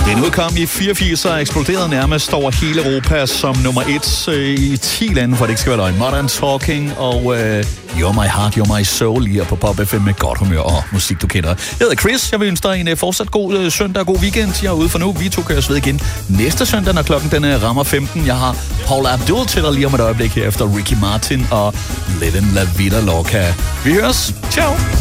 Den udkom i 84 og eksploderede nærmest over hele Europa som nummer 1 i 10 lande, for det ikke skal være løgn. Modern Talking og You're My Heart, You're My Soul her på Pop FM med godt humør og musik, du kender. Jeg hedder Chris. Jeg vil ønske dig en fortsat god søndag og god weekend. Jeg er ude for nu. Vi to køres ved igen næste søndag, når klokken den rammer 15. Jeg har Paula Abdul til dig lige om et øjeblik her efter Ricky Martin og Livin' La Vida Loca. Vi høres. Ciao.